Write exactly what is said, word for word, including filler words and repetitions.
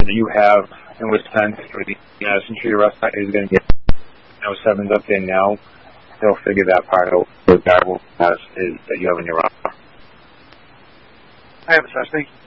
that you have in Wisconsin for the uh, Century Rust is going to get no sevens up there now. They'll figure that part out. The variable is that you have in your roster. I have a such. Thank you.